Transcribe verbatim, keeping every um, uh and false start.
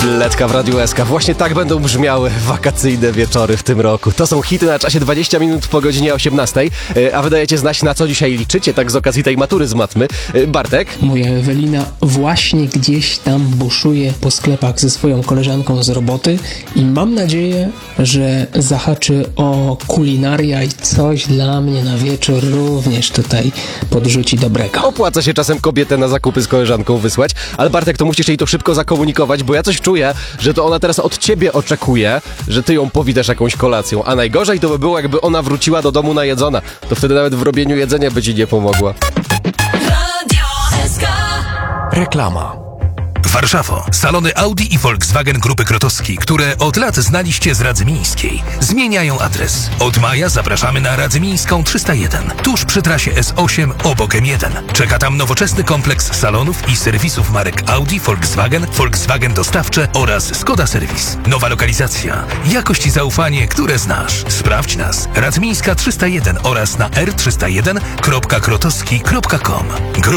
Letka w Radiu S K. Właśnie tak będą brzmiały wakacyjne wieczory w tym roku. To są hity na czasie dwadzieścia minut po godzinie osiemnastej. A wy dajecie znać, na co dzisiaj liczycie, tak z okazji tej matury z matmy. Bartek? Moja Ewelina właśnie gdzieś tam buszuje po sklepach ze swoją koleżanką z roboty i mam nadzieję, że zahaczy o kulinaria i coś dla mnie na wieczór również tutaj podrzuci dobrego. Opłaca się czasem kobietę na zakupy z koleżanką wysłać, ale Bartek, to musisz jej to szybko zakomunikować, bo ja coś czuję, że to ona teraz od ciebie oczekuje, że ty ją powitasz jakąś kolacją, a najgorzej to by było, jakby ona wróciła do domu najedzona. To wtedy nawet w robieniu jedzenia by ci nie pomogła. Reklama. Warszawo. Salony Audi i Volkswagen Grupy Krotowski, które od lat znaliście z Radzymińskiej, zmieniają adres. Od maja zapraszamy na Radzymińską trzysta jeden, tuż przy trasie S osiem obok M jeden. Czeka tam nowoczesny kompleks salonów i serwisów marek Audi, Volkswagen, Volkswagen Dostawcze oraz Skoda Serwis. Nowa lokalizacja, jakość i zaufanie, które znasz. Sprawdź nas. Radzymińska trzysta jeden oraz na r trzysta jeden kropka krotowski kropka com.